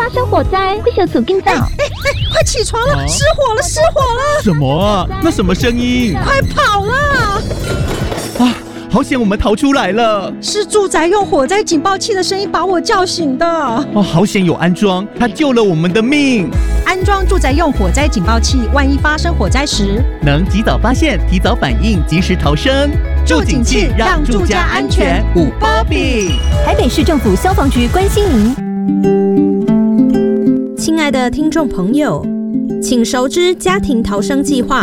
发生火灾，快小组更早！ 快起床了！失火了！失火了！ 什么啊？那什么声音？ 快跑啦！ 啊！好险，我们逃出来了！ 是住宅用火灾警报器的声音把我叫醒的。 哦，好险有安装，它救了我们的命。 安装住宅用火灾警报器，万一发生火灾时， 能及早发现、提早反应、及时逃生。 住警器让住家安全五波比。 台北市政府消防局关心您。 亲爱的听众朋友，请熟知家庭逃生计划。